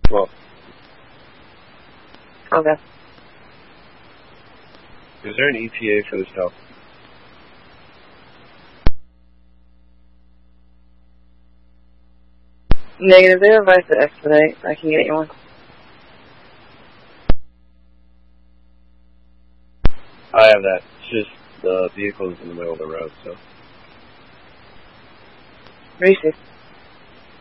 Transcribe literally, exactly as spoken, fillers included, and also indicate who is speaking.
Speaker 1: Well.
Speaker 2: Okay.
Speaker 1: Is there an E T A for this help?
Speaker 2: Negative. They advise to expedite. I can get you one.
Speaker 1: I have that. It's just the vehicle is in the middle of the road, so.
Speaker 2: Receive.